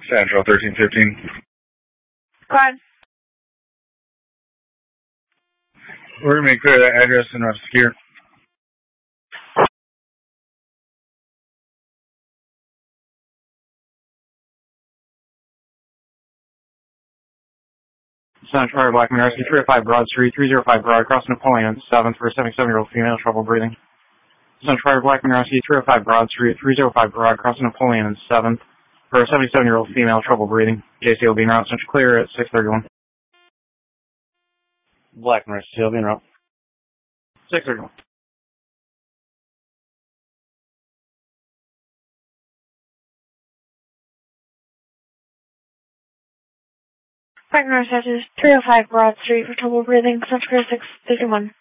Central 1315. Go ahead. We're going to make clear that address and not secure. Central Black Rescue 305 Broad Street, 305 Broad, across Napoleon, 7th for a 77-year-old female, trouble breathing. Central Black Rescue 305 Broad Street, 305 Broad, across Napoleon, 7th for a 77-year-old female, trouble breathing. JC will be en route. Central clear at 631. Black Rescue will be en route. 631. Black Rescue 305 Broad Street for trouble breathing. Central 631.